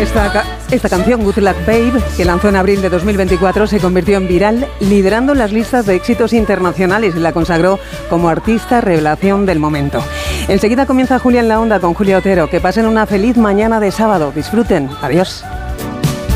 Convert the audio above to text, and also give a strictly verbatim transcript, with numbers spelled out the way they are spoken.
Esta, esta canción, Good Luck Babe, que lanzó en abril de dos mil veinticuatro, se convirtió en viral, liderando las listas de éxitos internacionales y la consagró como artista revelación del momento. Enseguida comienza Julia en la Onda con Julia Otero. Que pasen una feliz mañana de sábado. Disfruten. Adiós.